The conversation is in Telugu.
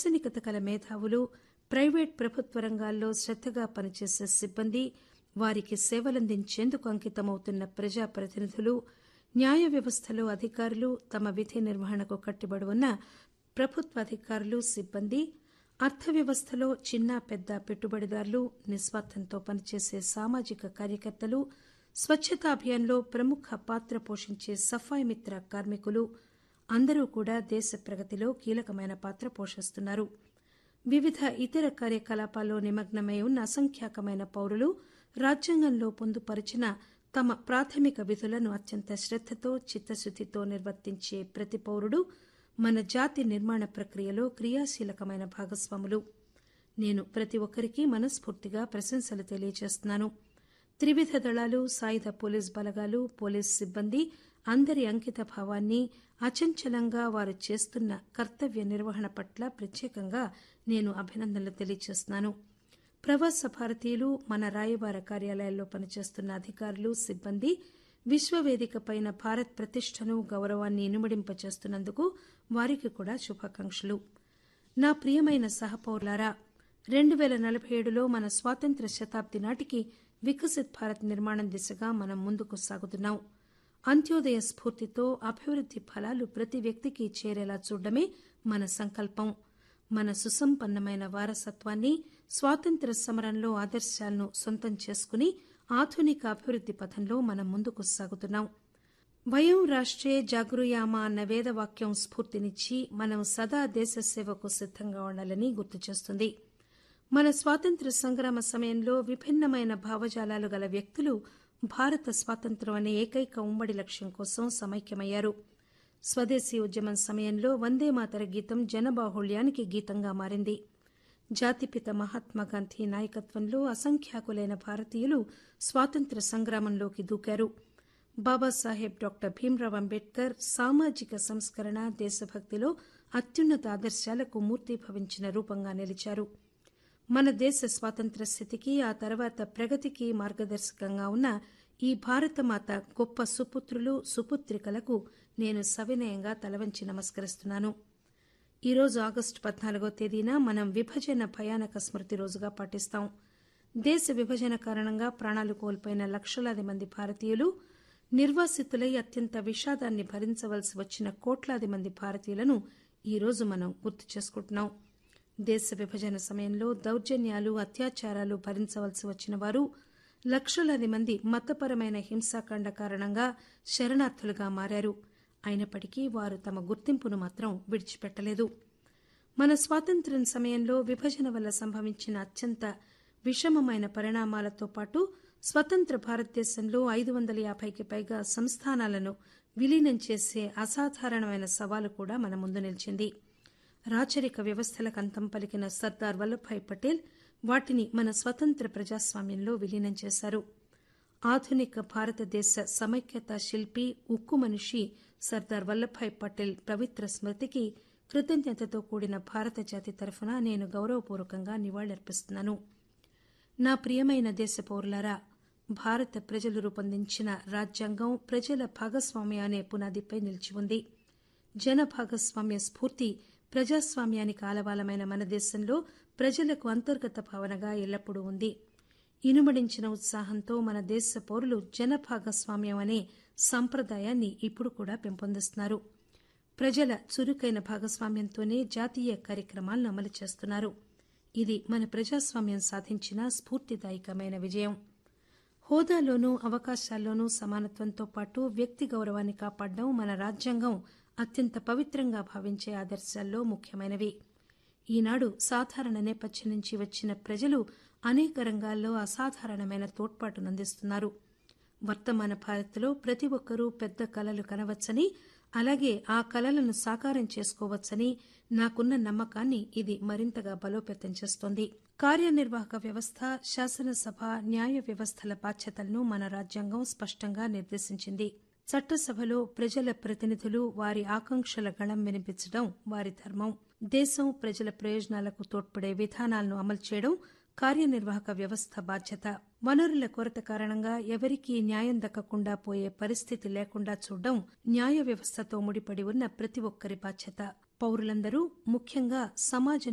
దార్శనికత కల మేధావులు, ప్రైవేట్ ప్రభుత్వ రంగాల్లో శ్రద్దగా పనిచేసే సిబ్బంది, వారికి సేవలందించేందుకు అంకితమవుతున్న ప్రజాప్రతినిధులు, న్యాయ వ్యవస్థలో అధికారులు, తమ విధి నిర్వహణకు కట్టుబడి ఉన్న ప్రభుత్వ అధికారులు, సిబ్బంది, అర్థవ్యవస్థలో చిన్న పెద్ద పెట్టుబడిదారులు, నిస్వార్థంతో పనిచేసే సామాజిక కార్యకర్తలు, స్వచ్చతా అభియాన్లో ప్రముఖ పాత్ర పోషించే సఫాయి మిత్ర కార్మికులు అందరూ కూడా దేశ ప్రగతిలో కీలకమైన పాత్ర పోషిస్తున్నారు. వివిధ ఇతర కార్యకలాపాల్లో నిమగ్నమై ఉన్న అసంఖ్యాకమైన పౌరులు రాజ్యాంగంలో పొందుపరిచిన తమ ప్రాథమిక విధులను అత్యంత శ్రద్దతో, చిత్తశుద్దితో నిర్వర్తించే ప్రతి పౌరుడు మన జాతి నిర్మాణ ప్రక్రియలో క్రియాశీలకమైన భాగస్వాములు. నేను ప్రతి ఒక్కరికీ మనస్ఫూర్తిగా ప్రశంసలు తెలియజేస్తున్నాను. త్రివిధ దళాలు, సాయుధ పోలీస్ బలగాలు, పోలీస్ సిబ్బంది అందరి అంకిత భావాన్ని, అచంచలంగా వారు చేస్తున్న కర్తవ్య నిర్వహణ పట్ల ప్రత్యేకంగా నేను అభినందనలు తెలియజేస్తున్నాను. ప్రవాస భారతీయులు, మన రాయబార కార్యాలయాల్లో పనిచేస్తున్న అధికారులు, సిబ్బంది విశ్వవేదిక పైన భారత్ ప్రతిష్టను, గౌరవాన్ని ఇనుమడింపచేస్తున్నందుకు వారికి కూడా శుభాకాంక్షలు. నా ప్రియమైన సహపౌరులారా, 2047లో మన స్వాతంత్ర్య శతాబ్ది నాటికి వికసిత్ భారత్ నిర్మాణం దిశగా మనం ముందుకు సాగుతున్నాం. అంత్యోదయ స్ఫూర్తితో అభివృద్ది ఫలాలు ప్రతి వ్యక్తికి చేరేలా చూడడమే మన సంకల్పం. మన సుసంపన్నమైన వారసత్వాన్ని, స్వాతంత్ర్య సమరంలో ఆదర్శాలను సొంతం చేసుకుని ఆధునిక అభివృద్ది పథంలో మనం ముందుకు సాగుతున్నాం. వయం రాష్ట్రే జాగృయామ అన్న వేదవాక్యం స్ఫూర్తినిచ్చి మనం సదా దేశ సేవకు సిద్దంగా ఉండాలని గుర్తు చేస్తుంది. మన స్వాతంత్ర్య సంగ్రామ సమయంలో విభిన్నమైన భావజాలాలు గల వ్యక్తులు భారత స్వాతంత్ర్యం అనే ఏకైక ఉమ్మడి లక్ష్యం కోసం సమైక్యమయ్యారు. స్వదేశీ ఉద్యమం సమయంలో వందేమాతర గీతం జనబాహుళ్యానికి గీతంగా మారింది. జాతిపిత మహాత్మాగాంధీ నాయకత్వంలో అసంఖ్యాకులైన భారతీయులు స్వాతంత్ర్య సంగ్రామంలోకి దూకారు. బాబాసాహెబ్ డాక్టర్ భీమ్రావ్ అంబేడ్కర్ సామాజిక సంస్కరణ, దేశభక్తిలో అత్యున్నత ఆదర్శాలకు మూర్తీభవించిన రూపంగా నిలిచారు. మన దేశ స్వాతంత్ర్య స్థితికి, ఆ తర్వాత ప్రగతికి మార్గదర్శకంగా ఉన్న ఈ భారతమాత గొప్ప సుపుత్రులు, సుపుత్రికలకు నేను సవినయంగా తలవంచి నమస్కరిస్తున్నాను. ఈరోజు ఆగస్టు 14వ తేదీన మనం విభజన భయానక స్మృతి రోజుగా పాటిస్తాం. దేశ విభజన కారణంగా ప్రాణాలు కోల్పోయిన లక్షలాది మంది భారతీయులు, నిర్వాసితులై అత్యంత విషాదాన్ని భరించవలసి వచ్చిన కోట్లాది మంది భారతీయులను ఈరోజు మనం గుర్తు చేసుకుంటున్నాం. దేశ విభజన సమయంలో దౌర్జన్యాలు, అత్యాచారాలు భరించవలసి వచ్చిన వారు, లక్షలాది మంది మతపరమైన హింసాకాండ కారణంగా శరణార్థులుగా మారారు. అయినప్పటికీ వారు తమ గుర్తింపును మాత్రం విడిచిపెట్టలేదు. మన స్వాతంత్ర్యం సమయంలో విభజన వల్ల సంభవించిన అత్యంత విషమమైన పరిణామాలతో పాటు స్వతంత్ర భారతదేశంలో 550కి పైగా సంస్థానాలను విలీనం చేసే అసాధారణమైన సవాలు కూడా మన ముందు నిలిచింది. రాచరిక వ్యవస్థలకు అంతం పలికిన సర్దార్ వల్లభాయ్ పటేల్ వాటిని మన స్వతంత్ర ప్రజాస్వామ్యంలో విలీనం చేశారు. ఆధునిక భారతదేశ సమైక్యతా శిల్పి, ఉక్కు మనిషి సర్దార్ వల్లభాయ్ పటేల్ పవిత్ర స్మృతికి కృతజ్ఞతతో కూడిన భారత జాతి తరఫున నేను గౌరవపూర్వకంగా నివాళులర్పిస్తున్నాను. నా ప్రియమైన దేశ పౌరులారా, భారత ప్రజలు రూపొందించిన రాజ్యాంగం ప్రజల భాగస్వామ్యం అనే పునాదిపై నిలిచి ఉంది. జన భాగస్వామ్య స్ఫూర్తి ప్రజాస్వామ్యానికి ఆలవాలమైన మన దేశంలో ప్రజలకు అంతర్గత భావనగా ఎల్లప్పుడూ ఉంది. ఇనుమడించిన ఉత్సాహంతో మన దేశ పౌరులు జన భాగస్వామ్యం అనే సంప్రదాయాన్ని ఇప్పుడు కూడా పెంపొందిస్తున్నారు. ప్రజల చురుకైన భాగస్వామ్యంతోనే జాతీయ కార్యక్రమాలను అమలు చేస్తున్నారు. ఇది మన ప్రజాస్వామ్యం సాధించిన స్ఫూర్తిదాయకమైన విజయం. హోదాలోనూ, అవకాశాల్లోనూ సమానత్వంతో పాటు వ్యక్తి గౌరవాన్ని కాపాడడం మన రాజ్యాంగం అత్యంత పవిత్రంగా భావించే ఆదర్శాల్లో ముఖ్యమైనవి. ఈనాడు సాధారణ నేపథ్యం నుంచి వచ్చిన ప్రజలు అనేక రంగాల్లో అసాధారణమైన తోడ్పాటునందిస్తున్నారు. వర్తమాన భారత్లో ప్రతి ఒక్కరూ పెద్ద కలలు కనవచ్చని, అలాగే ఆ కలలను సాకారం చేసుకోవచ్చని నాకున్న నమ్మకాన్ని ఇది మరింతగా బలోపేతం చేస్తోంది. కార్యనిర్వాహక వ్యవస్థ, శాసనసభ, న్యాయ వ్యవస్థల బాధ్యతలను మన రాజ్యాంగం స్పష్టంగా నిర్దేశించింది. చట్టసభలో ప్రజల ప్రతినిధులు వారి ఆకాంక్షల గళం వినిపించడం వారి ధర్మం. దేశం ప్రజల ప్రయోజనాలకు తోడ్పడే విధానాలను అమలు చేయడం కార్యనిర్వాహక వ్యవస్థ బాధ్యత. వనరుల కొరత కారణంగా ఎవరికీ న్యాయం దక్కకుండా పోయే పరిస్థితి లేకుండా చూడడం న్యాయ వ్యవస్థతో ముడిపడి ఉన్న ప్రతి ఒక్కరి బాధ్యత. పౌరులందరూ, ముఖ్యంగా సమాజ